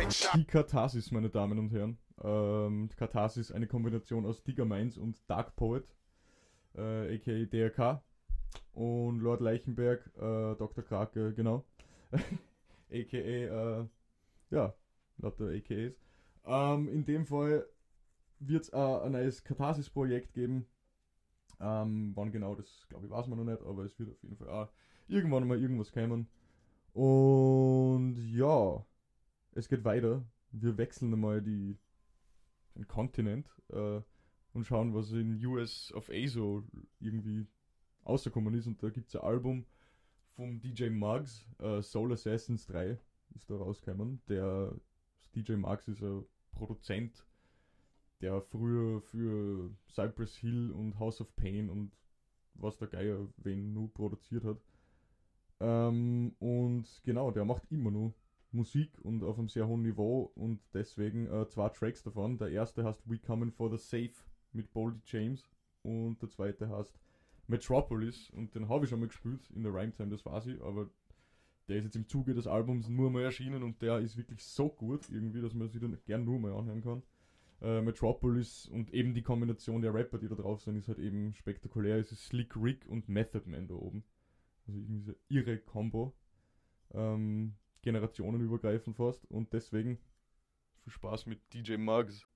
Die Katharsis, meine Damen und Herren. Katharsis, eine Kombination aus Digger Minds und Dark Poet, aka DRK. Und Lord Leichenberg, Dr. Krake, genau. aka, ja, lauter AKAs. In dem Fall wird es ein neues Katharsis-Projekt geben. Wann genau, das glaube ich weiß man noch nicht, aber es wird auf jeden Fall auch irgendwann mal irgendwas kommen. Und ja, es geht weiter. Wir wechseln einmal den Kontinent und schauen, was in US of A so irgendwie rausgekommen ist. Und da gibt es ein Album vom DJ Muggs, Soul Assassins 3 ist da rausgekommen. Der DJ Muggs ist ein Produzent, der früher für Cypress Hill und House of Pain und was der Geier wen nur produziert hat. Und genau, der macht immer nur Musik und auf einem sehr hohen Niveau und deswegen zwei Tracks davon. Der erste heißt We Coming for the Safe mit Boldy James und der zweite heißt Metropolis und den habe ich schon mal gespielt in der Rhymetime, das weiß ich, aber der ist jetzt im Zuge des Albums nur mal erschienen und der ist wirklich so gut irgendwie, dass man sich dann gern nur mal anhören kann. Metropolis und eben die Kombination der Rapper, die da drauf sind, ist halt eben spektakulär. Es ist Slick Rick und Method Man da oben. Also irgendwie so irre Combo. Generationenübergreifend fast und deswegen viel Spaß mit DJ Muggs.